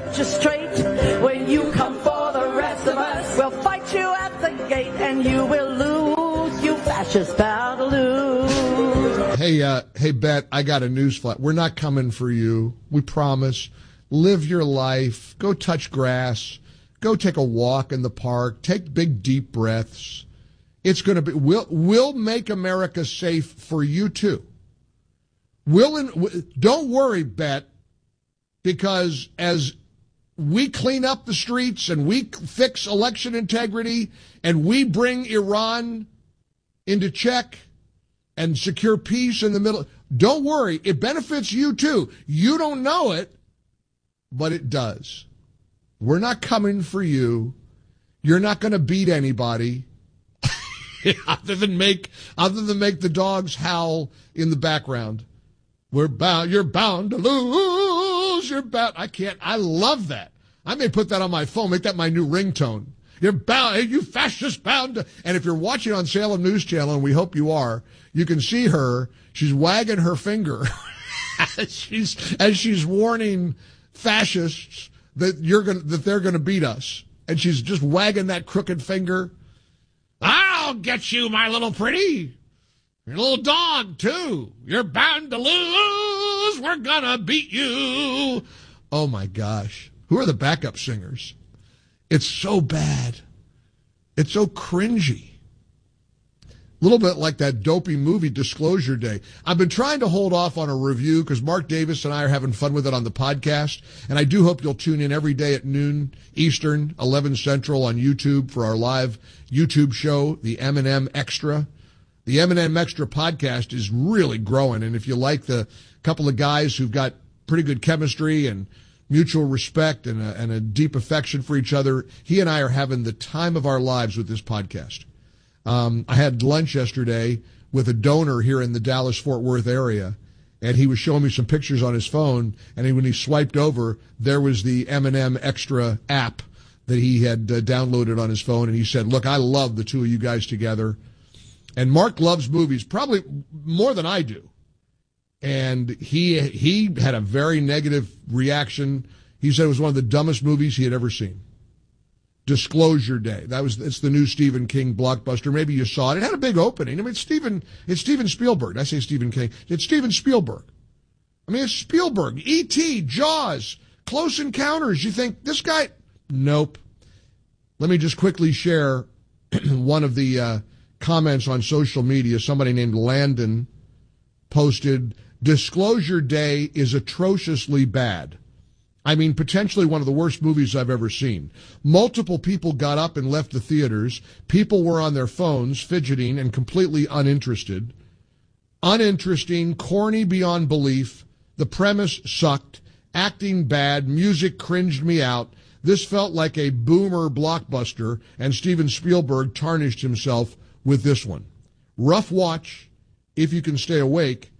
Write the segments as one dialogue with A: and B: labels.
A: set you straight. When you come for the rest of us, we'll fight you at the gate, and you will lose, you fascists bound to lose.
B: Hey, Bet, I got a news flash. We're not coming for you. We promise. Live your life. Go touch grass. Go take a walk in the park. Take big, deep breaths. It's going to be, we'll make America safe for you too. Don't worry, Bet, because as we clean up the streets and we fix election integrity and we bring Iran into check and secure peace in the middle, don't worry, it benefits you too. You don't know it, but it does. We're not coming for you. You're not going to beat anybody other than make the dogs howl in the background. You're bound to lose. I love that. I may put that on my phone, make that my new ringtone. You're bound, you fascist bound to, and if you're watching on Salem News Channel, and we hope you are, you can see her, she's wagging her finger as she's warning fascists that they're gonna beat us. And she's just wagging that crooked finger. I'll get you, my little pretty. Your little dog, too. You're bound to lose. We're gonna beat you. Oh, my gosh. Who are the backup singers? It's so bad. It's so cringy. A little bit like that dopey movie Disclosure Day. I've been trying to hold off on a review because Mark Davis and I are having fun with it on the podcast. And I do hope you'll tune in every day at noon Eastern, 11 Central on YouTube for our live YouTube show, the M&M Extra. The M&M Extra podcast is really growing. And if you like the couple of guys who've got pretty good chemistry and mutual respect and a deep affection for each other, he and I are having the time of our lives with this podcast. I had lunch yesterday with a donor here in the Dallas-Fort Worth area, and he was showing me some pictures on his phone, and when he swiped over, there was the M&M Extra app that he had downloaded on his phone, and he said, look, I love the two of you guys together. And Mark loves movies probably more than I do. And he had a very negative reaction. He said it was one of the dumbest movies he had ever seen. Disclosure Day. It's the new Stephen King blockbuster. Maybe you saw it. It had a big opening. I mean, it's Steven Spielberg. I say Stephen King. It's Steven Spielberg. I mean, it's Spielberg. E.T., Jaws, Close Encounters. You think, this guy? Nope. Let me just quickly share one of the comments on social media. Somebody named Landon posted, Disclosure Day is atrociously bad. I mean, potentially one of the worst movies I've ever seen. Multiple people got up and left the theaters. People were on their phones, fidgeting and completely uninterested. Uninteresting, corny beyond belief. The premise sucked. Acting bad. Music cringed me out. This felt like a boomer blockbuster, and Steven Spielberg tarnished himself with this one. Rough watch. If you can stay awake,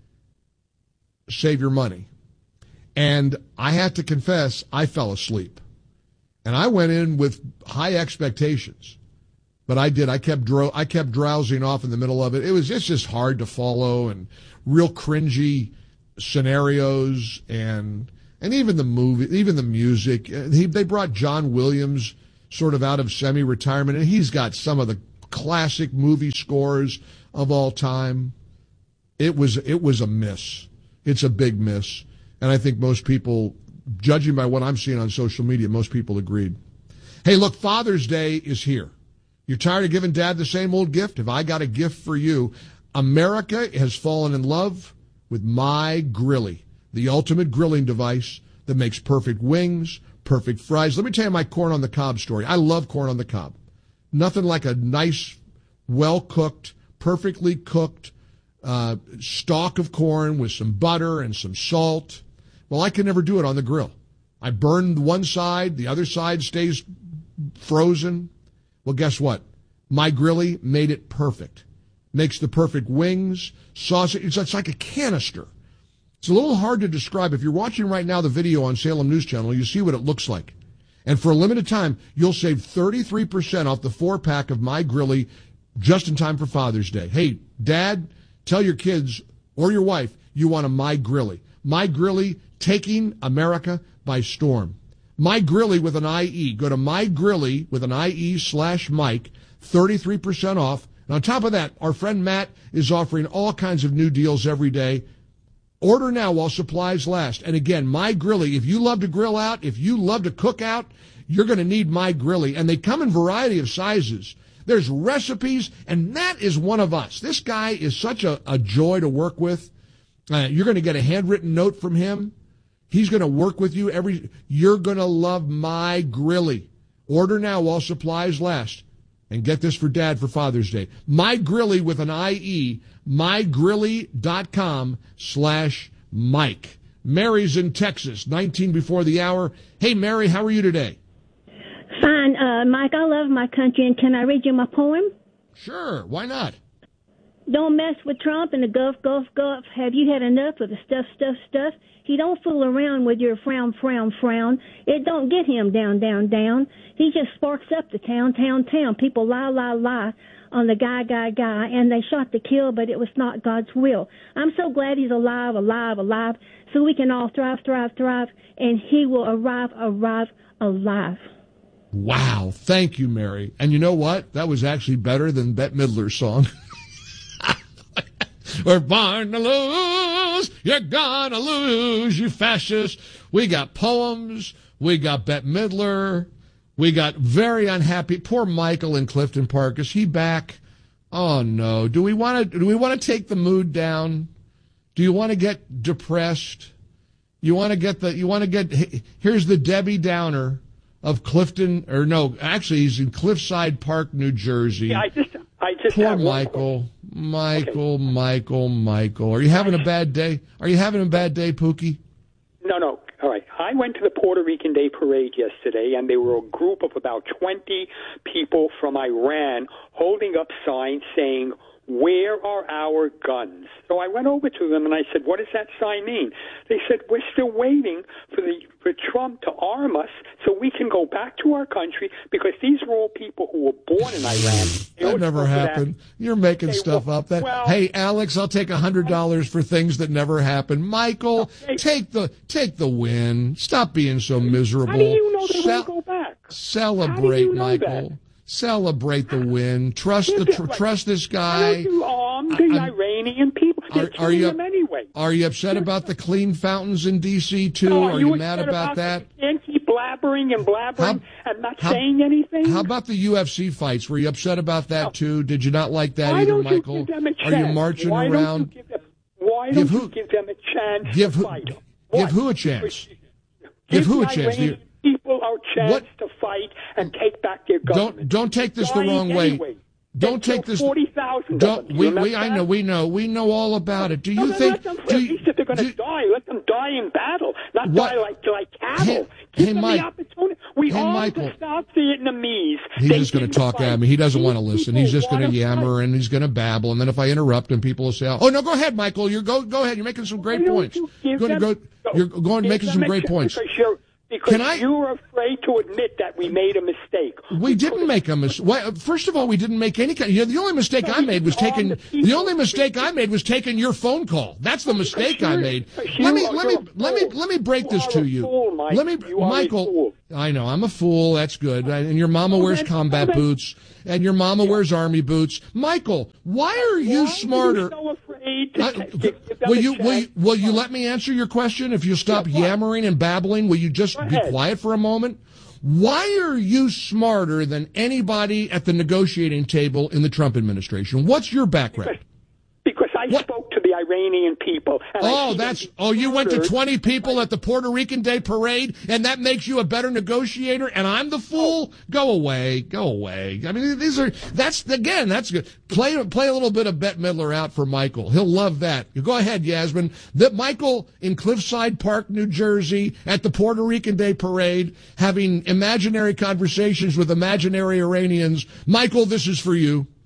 B: save your money. And I have to confess, I fell asleep. And I went in with high expectations. But I did. I kept drowsing off in the middle of it. It's just hard to follow, and real cringy scenarios, and even the movie, even the music. They brought John Williams sort of out of semi-retirement, and he's got some of the classic movie scores of all time. It was a miss. It's a big miss. And I think most people, judging by what I'm seeing on social media, most people agreed. Hey, look, Father's Day is here. You're tired of giving Dad the same old gift? Have I got a gift for you? America has fallen in love with My Grilly, the ultimate grilling device that makes perfect wings, perfect fries. Let me tell you my corn on the cob story. I love corn on the cob. Nothing like a nice, well-cooked, perfectly cooked stalk of corn with some butter and some salt. Well, I can never do it on the grill. I burn one side, the other side stays frozen. Well, guess what? My Grilly made it perfect. Makes the perfect wings, sausage. It's like a canister. It's a little hard to describe. If you're watching right now the video on Salem News Channel, you see what it looks like. And for a limited time, you'll save 33% off the 4-pack of My Grilly just in time for Father's Day. Hey, Dad, tell your kids or your wife you want a My Grilly. My Grilly, taking America by storm. My Grilly with an IE. Go to My Grilly with an IE/Mike, 33% off. And on top of that, our friend Matt is offering all kinds of new deals every day. Order now while supplies last. And again, My Grilly, if you love to grill out, if you love to cook out, you're going to need My Grilly. And they come in a variety of sizes. There's recipes, and Matt is one of us. This guy is such a joy to work with. You're going to get a handwritten note from him. He's going to work with you you're going to love My Grilly. Order now while supplies last. And get this for Dad for Father's Day. My Grilly with an IE, mygrilly.com/Mike. Mary's in Texas, 19 before the hour. Hey, Mary, how are you today?
C: Fine, Mike, I love my country, and can I read you my poem?
B: Sure, why not?
C: Don't mess with Trump and the Gulf. Have you had enough of the stuff? He don't fool around with your frown. It don't get him down. He just sparks up the town. People lie on the guy, and they shot to kill, but it was not God's will. I'm so glad he's alive, so we can all thrive, and he will arrive alive.
B: Wow, thank you, Mary. And you know what? That was actually better than Bette Midler's song. We're born to lose. You're gonna lose, you fascist. We got poems. We got Bette Midler. We got very unhappy. Poor Michael in Clifton Park. Is he back? Oh no. Do we want to take the mood down? Do you want to get depressed? Here's the Debbie Downer of Clifton, or no, actually he's in Cliffside Park, New Jersey.
D: Yeah, I just
B: poor Michael. Michael. Are you having a bad day? Pookie?
D: No. All right. I went to the Puerto Rican Day Parade yesterday, and there were a group of about 20 people from Iran holding up signs saying, "Where are our guns?" So I went over to them and I said, "What does that sign mean?" They said, "We're still waiting for Trump to arm us so we can go back to our country, because these are all people who were born in Iran."
B: That never happened. You're making stuff up. Hey, Alex, I'll take $100 for things that never happened. Michael, take the win. Stop being so miserable.
D: How do you know they won't go back?
B: Celebrate, Michael. That? Celebrate the win. Trust this guy.
D: Why don't you arm the Iranian people? They're killing them anyway.
B: Are you upset about the clean fountains in D.C. too?
D: No,
B: are you mad about that?
D: You can't keep blabbering and not saying anything.
B: How about the UFC fights? Were you upset about that too? Did you not like that
D: Why
B: either,
D: don't
B: Michael?
D: You give them a chance?
B: Are you marching around?
D: Why don't you give them a chance to fight?
B: Give who a chance? Give who a chance?
D: People our chance to fight and take back their government.
B: Don't take this the wrong way. Don't take this.
D: 40,000.
B: We know all about it. Do you think?
D: He said they're going to die. Let them die in battle, not die like cattle.
B: Hey, Mike.
D: We armed the South Vietnamese.
B: He's just going to talk at me. He doesn't want to listen. He's just going to yammer and he's going to babble. And then if I interrupt him, people will say, "Oh no, go ahead, Michael. Go ahead. You're making some great points. You're going making some great points."
D: Because you were afraid to admit that we made a mistake.
B: We didn't make a mistake. Well, first of all, we didn't make any kind. The only mistake I made was taking. The only mistake I made was taking your phone call. That's the mistake I made. Let me break this to you. Michael. I know I'm a fool. That's good. And your mama wears combat boots, and your mama wears army boots. Michael, why are you smarter? Will you let me answer your question? If you stop yammering and babbling, will you just be quiet for a moment? Why are you smarter than anybody at the negotiating table in the Trump administration? What's your background?
D: Because I spoke to the Iranian people.
B: You went to 20 people at the Puerto Rican Day Parade, and that makes you a better negotiator, and I'm the fool? Go away. I mean, that's good. Play a little bit of Bette Midler out for Michael. He'll love that. You go ahead, Yasmin. That Michael in Cliffside Park, New Jersey, at the Puerto Rican Day Parade, having imaginary conversations with imaginary Iranians. Michael, this is for you.